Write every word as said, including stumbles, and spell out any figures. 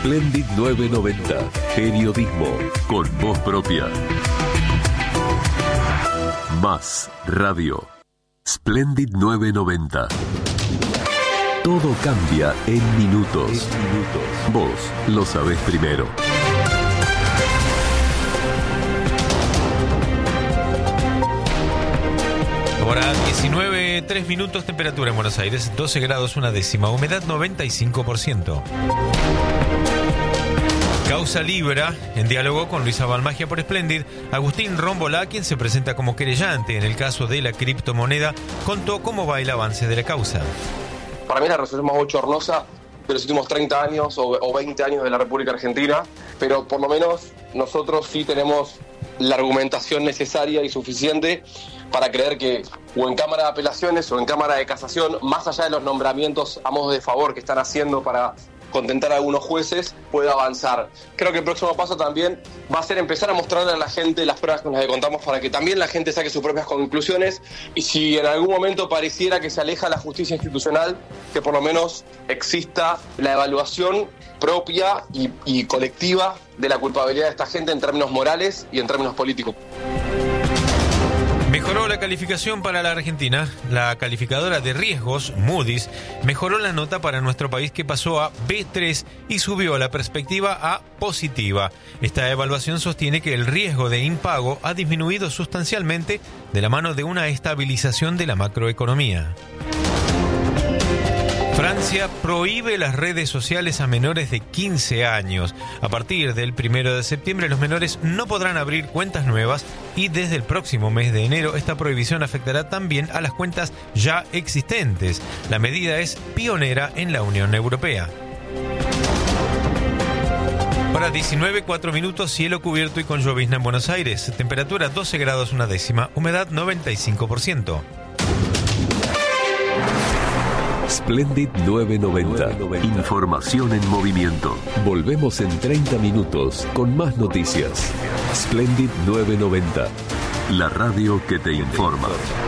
Splendid novecientos noventa. Periodismo con voz propia. Más radio. Splendid novecientos noventa. Todo cambia en minutos. En minutos. Vos lo sabés primero. Hora diecinueve, tres minutos, temperatura en Buenos Aires, doce grados, una décima, humedad noventa y cinco por ciento. Causa Libra, en diálogo con Luisa Balmagia por Splendid, Agustín Rómbola, quien se presenta como querellante en el caso de la criptomoneda, contó cómo va el avance de la causa. Para mí la resolución más bochornosa de los últimos treinta años o, o veinte años de la República Argentina, pero por lo menos nosotros sí tenemos la argumentación necesaria y suficiente para creer que o en Cámara de Apelaciones o en Cámara de Casación, más allá de los nombramientos a modo de favor que están haciendo para contentar a algunos jueces, pueda avanzar. Creo que el próximo paso también va a ser empezar a mostrarle a la gente las pruebas con las que contamos para que también la gente saque sus propias conclusiones, y si en algún momento pareciera que se aleja la justicia institucional, que por lo menos exista la evaluación propia y, y colectiva de la culpabilidad de esta gente en términos morales y en términos políticos. Mejoró la calificación para la Argentina. La calificadora de riesgos, Moody's, mejoró la nota para nuestro país, que pasó a B tres y subió la perspectiva a positiva. Esta evaluación sostiene que el riesgo de impago ha disminuido sustancialmente de la mano de una estabilización de la macroeconomía. Francia prohíbe las redes sociales a menores de quince años. A partir del primero de septiembre, los menores no podrán abrir cuentas nuevas, y desde el próximo mes de enero esta prohibición afectará también a las cuentas ya existentes. La medida es pionera en la Unión Europea. Para diecinueve, cuatro minutos, cielo cubierto y con llovizna en Buenos Aires. Temperatura doce grados, una décima, humedad noventa y cinco por ciento. Splendid novecientos noventa. Información en movimiento. Volvemos en treinta minutos con más noticias. Splendid novecientos noventa. La radio que te informa.